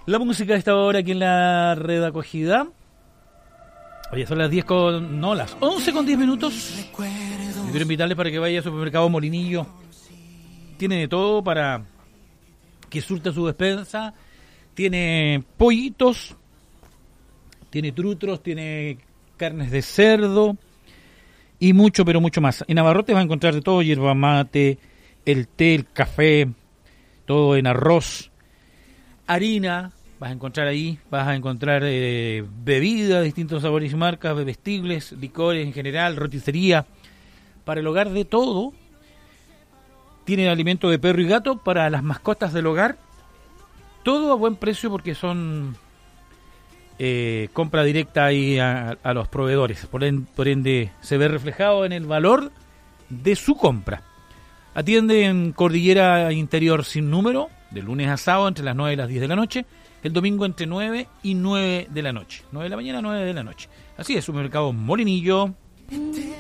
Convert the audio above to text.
La música de esta hora aquí en la red acogida. Oye, son las 11 con 10 minutos. Y quiero invitarles para que vaya al supermercado Molinillo. Tiene de todo para que surta su despensa. Tiene pollitos, tiene trutros, tiene carnes de cerdo y mucho, pero mucho más. En Abarrotes vas a encontrar de todo: yerba mate, el té, el café, todo en arroz, harina. Vas a encontrar ahí, vas a encontrar bebidas de distintos sabores y marcas, bebestibles, licores en general, roticería, para el hogar de todo. Tiene alimento de perro y gato para las mascotas del hogar. Todo a buen precio porque son compra directa ahí a los proveedores. Por ende, se ve reflejado en el valor de su compra. Atiende en Cordillera Interior sin número, de lunes a sábado entre las 9 y las 10 de la noche. El domingo entre 9 y 9 de la noche. 9 de la mañana, 9 de la noche. Así es, supermercado Molinillo.